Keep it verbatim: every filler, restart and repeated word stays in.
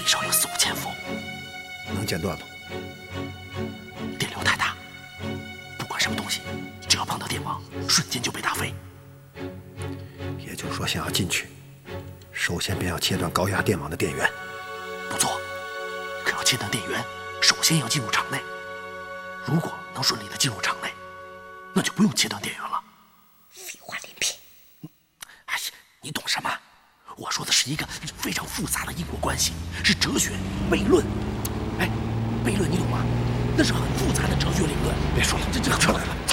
最少有四五千伏。 能剪断吗？ 电流太大，不管什么东西，只要碰到电网，瞬间就被打飞。 也就是说，想要进去，首先便要切断高压电网的电源。 不错，可要切断电源，首先要进入场内。如果能顺利的进入场内，那就不用切断电源了。 废话连篇。 哎呀，你懂什么？我说的是一个非常复杂的因果关系，是哲学悖论。哎，悖论你懂吗？那是很复杂的哲学理论。 别说了， 这这撤来了。